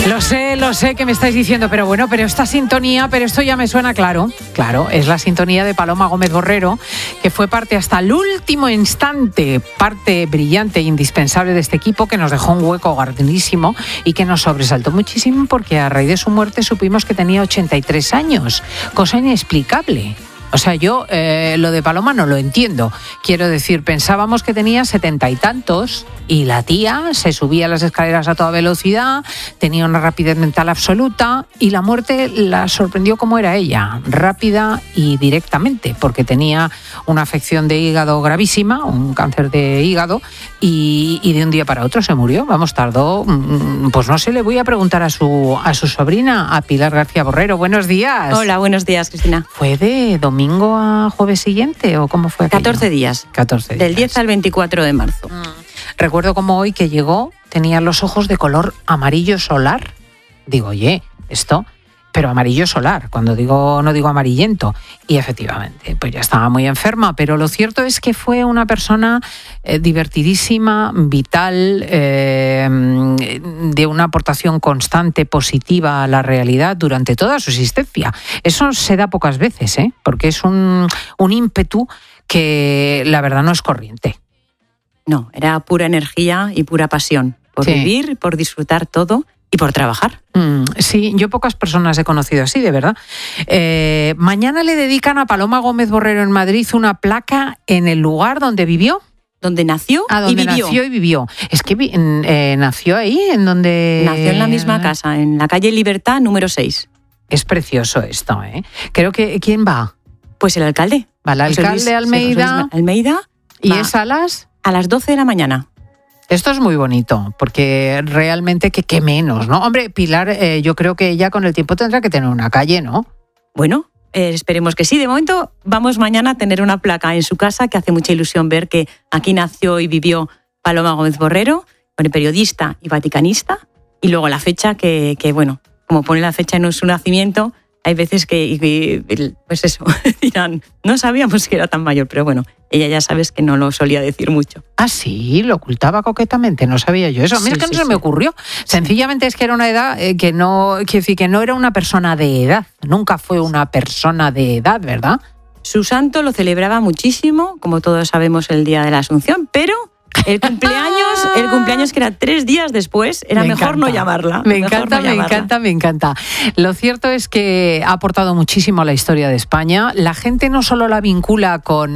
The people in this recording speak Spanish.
Lo sé que me estáis diciendo, pero bueno, pero esta sintonía, pero esto ya me suena claro. Claro, es la sintonía de Paloma Gómez Borrero, que fue parte hasta el último instante, parte brillante e indispensable de este equipo, que nos dejó un hueco grandísimo y que nos sobresaltó muchísimo porque a raíz de su muerte supimos que tenía 83 años, cosa inexplicable. O sea, yo lo de Paloma no lo entiendo. Quiero decir, pensábamos que tenía 70 y tantos y la tía se subía las escaleras a toda velocidad, tenía una rapidez mental absoluta y la muerte la sorprendió como era ella, rápida y directamente, porque tenía una afección de hígado gravísima, un cáncer de hígado y de un día para otro se murió. Vamos, tardó, pues no sé, le voy a preguntar a su sobrina, a Pilar García Borrero. Buenos días. Hola, buenos días, Cristina. ¿Fue de domingo a jueves siguiente o cómo fue aquello? 14 días. 14 días. Del 10 al 24 de marzo. Recuerdo como hoy que llegó, tenía los ojos de color amarillo solar. Digo, oye, esto, pero amarillo solar, cuando digo, no digo amarillento. Y efectivamente, pues ya estaba muy enferma, pero lo cierto es que fue una persona divertidísima, vital, de una aportación constante, positiva a la realidad durante toda su existencia. Eso se da pocas veces, porque es un ímpetu que la verdad no es corriente. No, era pura energía y pura pasión por vivir, por disfrutar todo y por trabajar. Sí, yo pocas personas he conocido así, de verdad. Mañana le dedican a Paloma Gómez Borrero en Madrid una placa en el lugar donde vivió. Donde nació y vivió. Es que nació ahí, en donde... Nació en la misma casa, en la calle Libertad, número 6. Es precioso esto, ¿eh? Creo que... ¿Quién va? Pues el alcalde. Va el alcalde Almeida. ¿Y es a las...? A las 12 de la mañana. Esto es muy bonito, porque realmente que menos, ¿no? Hombre, Pilar, yo creo que ella con el tiempo tendrá que tener una calle, ¿no? Bueno, esperemos que sí. De momento vamos mañana a tener una placa en su casa, que hace mucha ilusión ver que aquí nació y vivió Paloma Gómez Borrero, periodista y vaticanista, y luego la fecha que bueno, como pone la fecha en su nacimiento, hay veces que pues eso, dirán, no sabíamos que era tan mayor, pero bueno, ella ya sabes que no lo solía decir mucho. Ah, sí, lo ocultaba coquetamente, no sabía yo eso. A mí es que no se me ocurrió. Sencillamente es que era una edad que no era una persona de edad, nunca fue una persona de edad, ¿verdad? Su santo lo celebraba muchísimo, como todos sabemos, el día de la Asunción, pero el cumpleaños que era 3 días después, era mejor no llamarla. Me encanta. Lo cierto es que ha aportado muchísimo a la historia de España. La gente no solo la vincula con